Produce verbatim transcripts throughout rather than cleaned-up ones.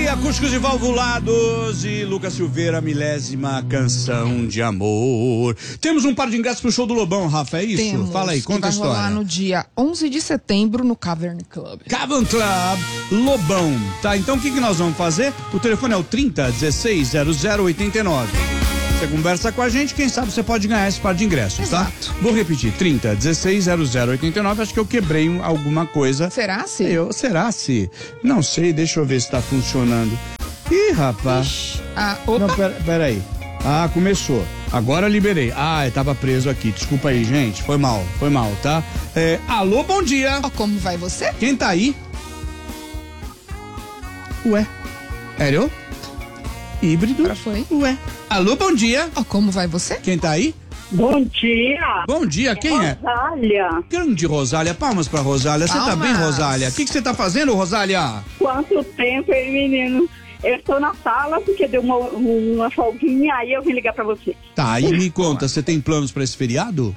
aí, acústicos e valvulados e Lucas Silveira, milésima canção de amor. Temos um par de ingressos pro show do Lobão, Rafa, é isso? Temos, Fala aí, conta a história. Vai rolar no dia onze de setembro no Cavern Club. Cavern Club, Lobão, tá? Então o que que nós vamos fazer? O telefone é o trinta, dezesseis, zero zero, oitenta e nove. Você conversa com a gente, quem sabe você pode ganhar esse par de ingressos, Exato. Tá? Vou repetir, trinta, dezesseis, zero zero, oitenta e nove, acho que eu quebrei alguma coisa. Será se? Eu, será se? Não sei, deixa eu ver se tá funcionando. Ih, rapaz. Ah, opa. Não, pera, pera aí. Ah, começou. Agora liberei. Ah, eu tava preso aqui. Desculpa aí, gente. Foi mal, foi mal, tá? É, alô, bom dia. Ó, como vai você? Quem tá aí? Ué. Sério? Híbrido? Agora foi. Ué. Alô, bom dia. Ó, como vai você? Quem tá aí? Bom dia. Bom dia, quem é? Rosália. Grande Rosália. Palmas pra Rosália. Você tá bem, Palmas. Rosália? O que que você tá fazendo, Rosália? Quanto tempo, hein, menino? Eu estou na sala porque deu uma, uma folguinha, aí eu vim ligar pra você. Tá, e me conta, você tem planos pra esse feriado?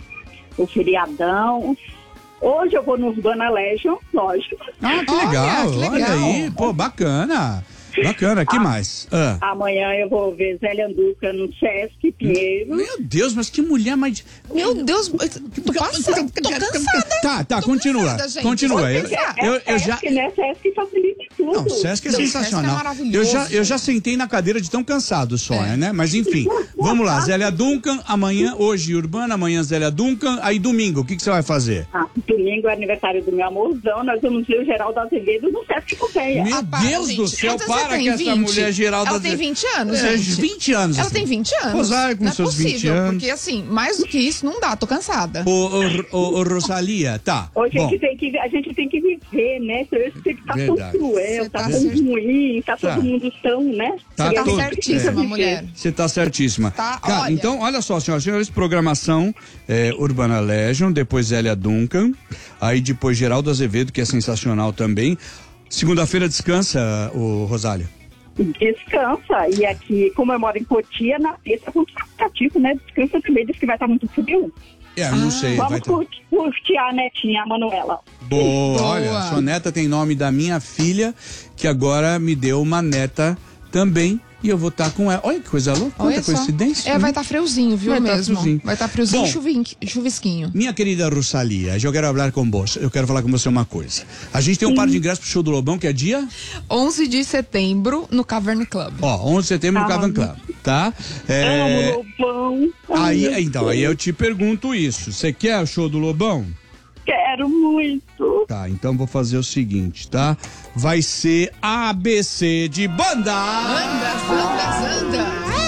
O feriadão. Hoje eu vou no Urbana Legion, lógico. Ah, que Olha, legal. que legal. Olha aí, pô, bacana. Bacana, que mais? Ah. Amanhã eu vou ver Zélia Anduca no Sesc Pinheiro. Meu Deus, mas que mulher mais... Meu Deus, tô passada, tô cansada. Tá, tá, Tô continua. cansada, gente. Continua. Eu, Vou pensar. eu, eu Sesc, já... né? Sesc facilita tudo. Não, Sesc é Não, sensacional. Sesc é maravilhoso. eu, já, eu já sentei na cadeira de tão cansado só, É. né? Mas enfim, vamos lá. Zélia Duncan, amanhã, hoje Urbana, amanhã Zélia Duncan. Aí domingo, o que, que você vai fazer? Ah, domingo é aniversário do meu amorzão, nós vamos ver o Geraldo Azevedo no Sesc Pompeia. Meu Ah, para, Deus gente. do céu, Quantos você para tem? que essa vinte? mulher Geralda... Ela tem vinte anos, É, gente. vinte anos. Ela assim. tem vinte anos. Rosália com não é seus possível, vinte anos. porque assim, mais do que isso não dá, tô cansada. Ô, ô, ô, ô, Rosalia, tá. Hoje a Bom, gente, tem que, a gente tem que viver, né? Isso tem que tá tão Verdade. cruel, Você tá tá tão certo. ruim, tá, Tá. todo mundo tão, né? Tá E a todo- gente precisa certíssima, viver. mulher. você tá certíssima. Tá, Cara, olha. então, olha só, senhoras e senhores, programação é, Urbana Legion, depois Zélia Duncan, aí depois Geraldo Azevedo, que é sensacional também. Segunda-feira descansa, o Rosália. Descansa. E aqui, como eu moro em Cotia, na terça é muito cansativo, né? Descansa também, diz que vai estar muito frio. É, não Ah, sei. Vai Vamos tá... curtir, curtir a netinha, a Manuela. Boa, Boa. olha, sua neta tem nome da minha filha, que agora me deu uma neta também, e eu vou estar com ela. Olha que coisa louca, Olha quanta só. coincidência. É, né? vai estar friozinho, viu Vai tá mesmo? friozinho. Vai estar friozinho Bom. e chuvin- chuvisquinho. Minha querida Rosalia, eu quero falar com você, eu quero falar com você uma coisa. A gente tem um par de ingressos pro show do Lobão, que é dia? onze de setembro no Cavern Club. Ó, onze de setembro no Ah, Cavern Club, tá? É, Amo Lobão. Ai, aí, meu então, aí eu te pergunto isso, você quer o show do Lobão? Quero muito. Tá, então vou fazer o seguinte, tá? Vai ser A B C de banda! Anda, anda, anda.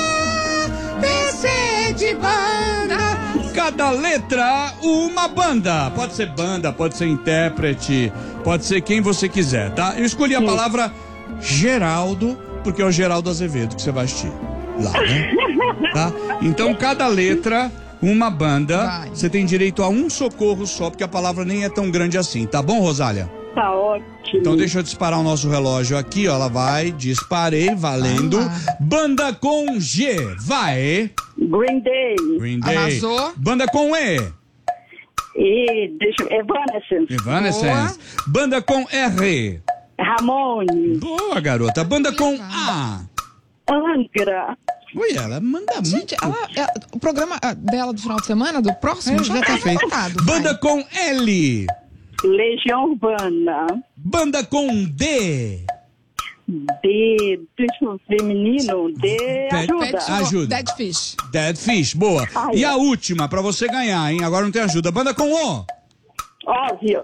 A, B, C de banda. Cada letra, uma banda. Pode ser banda, pode ser intérprete, pode ser quem você quiser, tá? Eu escolhi a palavra Geraldo, porque é o Geraldo Azevedo que você vai assistir lá, né? Tá? Então, cada letra, uma banda. Vai. Você tem direito a um socorro só, porque a palavra nem é tão grande assim, tá bom, Rosália? Tá ótimo. Então deixa eu disparar o nosso relógio aqui, ó. Ela vai, disparei, valendo. Vai lá. Banda com G, vai. Green Day. Green Day. Arrasou. Banda com E. E, deixa eu... Evanescence. Evanescence. Banda com R. Ramones. Boa, garota. Banda com A. Angra. Ui, ela manda muito. Gente, ela, é- o programa ah, dela do final de semana, do próximo, É, já já tá tá feito. montado. Banda com L. Legião Urbana. Banda com D. D, deixa eu ver, menino. D, Pet- ajuda. pet- Ajuda. Dead Fish. Dead Fish, boa. Ai, E ai. a última, pra você ganhar, hein? Agora não tem ajuda. Banda com O. Óbvio.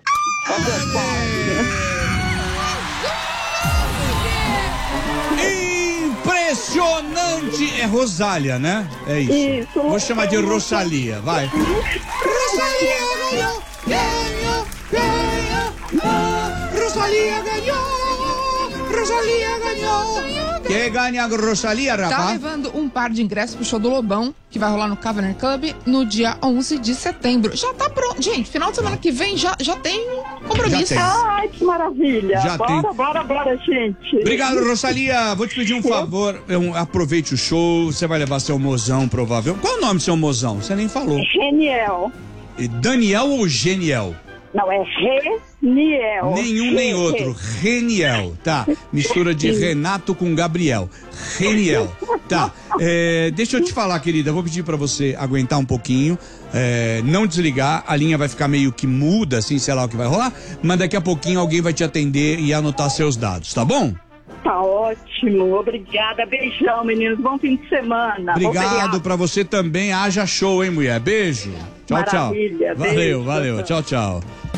Impressionante! É Rosália, né? É isso. Isso. Vou chamar de Rosalia, vai. Rosalia ganhou, ganhou, ganhou. Rosalia ganhou, Rosalia ganhou. Quem ganha a Rosalia, Tá rapaz? levando um par de ingressos pro show do Lobão, que vai rolar no Cavern Club no dia onze de setembro. Já tá pronto. Gente, final de semana que vem já, já tem compromisso. Já tem. Ai, que maravilha. Já bora, tem. bora, bora, gente. Obrigado, Rosalia. Vou te pedir um favor. Eu- aproveite o show. Você vai levar seu mozão, provável. Qual é o nome do seu mozão? Você nem falou. Genial. E Daniel ou Geniel? Não, é Reniel. Nenhum nem outro. Reniel, tá. Mistura de Renato com Gabriel. Reniel, tá. É, deixa eu te falar, querida, vou pedir pra você aguentar um pouquinho, é, não desligar, a linha vai ficar meio que muda, assim, sei lá o que vai rolar, mas daqui a pouquinho alguém vai te atender e anotar seus dados, tá bom? Tá ótimo, obrigada. Beijão, meninos. Bom fim de semana. Obrigado pra você também. Haja show, hein, mulher? Beijo. Tchau, Maravilha, tchau. Valeu, beijo. valeu. Tchau, tchau.